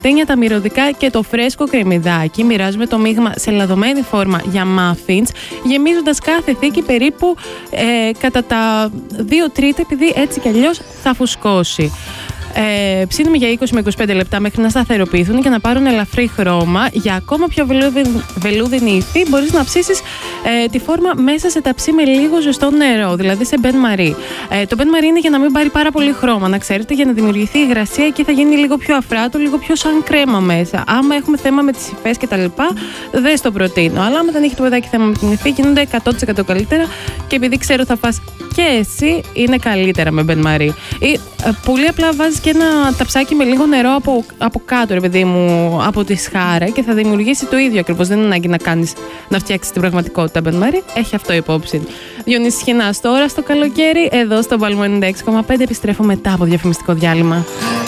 τα μυρωδικά και το φρέσκο κρεμμυδάκι. Μοιράζουμε το μείγμα σε λαδωμένη φόρμα για muffins, γεμίζοντας κάθε θήκη περίπου κατά τα 2 τρίτα, επειδή έτσι κι αλλιώς θα φουσκώσει. Ψήνουμε για 20 με 25 λεπτά μέχρι να σταθεροποιηθούν και να πάρουν ελαφρύ χρώμα. Για ακόμα πιο βελούδινη υφή μπορείς να ψήσεις τη φόρμα μέσα σε ταψί με λίγο ζεστό νερό, δηλαδή σε μπεν μαρί. Το μπεν μαρί είναι για να μην πάρει πάρα πολύ χρώμα, να ξέρετε, για να δημιουργηθεί υγρασία και θα γίνει λίγο πιο αφράτο, λίγο πιο σαν κρέμα μέσα. Άμα έχουμε θέμα με τις υφές και τα λοιπά, δεν στο προτείνω. Αλλά άμα δεν έχει το παιδάκι θέμα με την υφή, γίνονται 100% καλύτερα και επειδή ξέρω θα φας και εσύ, είναι καλύτερα με μπεν μαρί. Ή πολύ απλά βάζεις και ένα ταψάκι με λίγο νερό από κάτω, ρε παιδί μου, από τη σχάρα και θα δημιουργήσει το ίδιο ακριβώς. Δεν είναι ανάγκη να φτιάξεις την πραγματικότητα μπεν μαρί. Έχει αυτό υπόψη. Διονύσης Χινάς τώρα στο καλοκαίρι, εδώ στο Balm 96,5. Επιστρέφω μετά από διαφημιστικό διάλειμμα.